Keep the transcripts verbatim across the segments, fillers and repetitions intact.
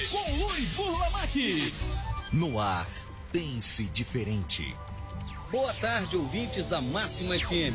Com Luiz Burlamac. No ar, pense diferente. Boa tarde, ouvintes da Máxima F M.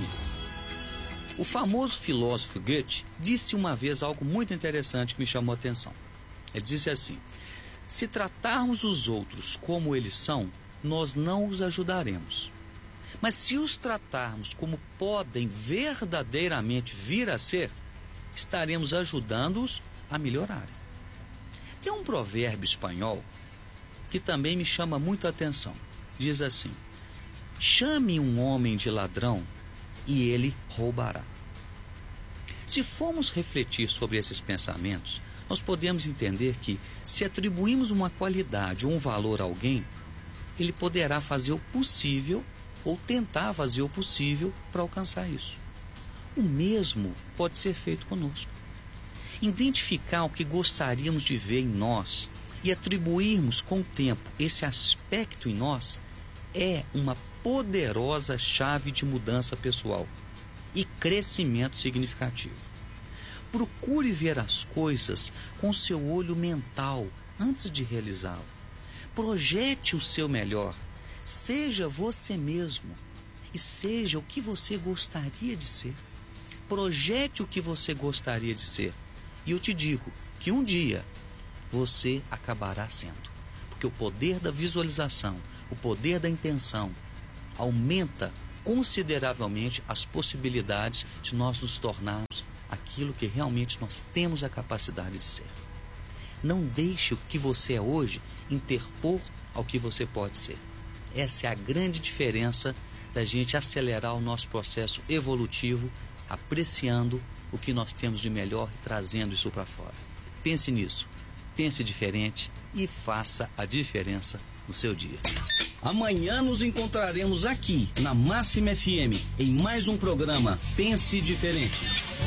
O famoso filósofo Goethe disse uma vez algo muito interessante que me chamou a atenção. Ele disse assim: se tratarmos os outros como eles são, nós não os ajudaremos. Mas se os tratarmos como podem verdadeiramente vir a ser, estaremos ajudando-os a melhorarem. Tem um provérbio espanhol que também me chama muito a atenção. Diz assim: chame um homem de ladrão e ele roubará. Se formos refletir sobre esses pensamentos, nós podemos entender que, se atribuímos uma qualidade ou um valor a alguém, ele poderá fazer o possível ou tentar fazer o possível para alcançar isso. O mesmo pode ser feito conosco. Identificar o que gostaríamos de ver em nós e atribuirmos com o tempo esse aspecto em nós é uma poderosa chave de mudança pessoal e crescimento significativo. Procure ver as coisas com seu olho mental antes de realizá-lo. Projete o seu melhor. Seja você mesmo e seja o que você gostaria de ser. Projete o que você gostaria de ser. E eu te digo que um dia você acabará sendo. Porque o poder da visualização, o poder da intenção, aumenta consideravelmente as possibilidades de nós nos tornarmos aquilo que realmente nós temos a capacidade de ser. Não deixe o que você é hoje interpor ao que você pode ser. Essa é a grande diferença da gente acelerar o nosso processo evolutivo, apreciando o que nós temos de melhor e trazendo isso para fora. Pense nisso, pense diferente e faça a diferença no seu dia. Amanhã nos encontraremos aqui na Máxima F M em mais um programa Pense Diferente.